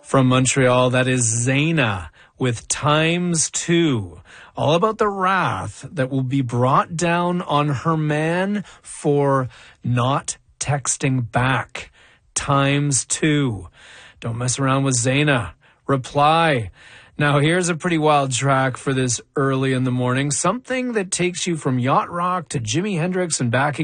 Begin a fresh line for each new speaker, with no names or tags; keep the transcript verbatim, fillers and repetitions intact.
From Montreal, that is Zaina with Times Two. All about the wrath that will be brought down on her man for not texting back. Times two. Don't mess around with Zaina. Reply. Now, here's a pretty wild track for this early in the morning. Something that takes you from yacht rock to Jimi Hendrix and back again.